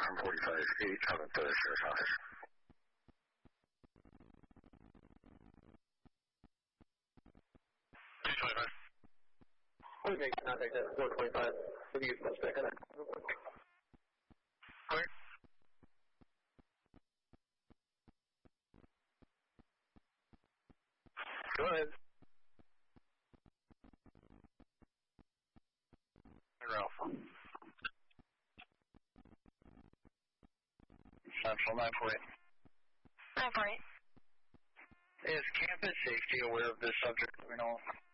10:45 8 的sheriff's office. Okay, contact at 425. With you, suspect. Clear. Go ahead. Alpha. Central 948. 948. Is campus safety aware of this subject? We know.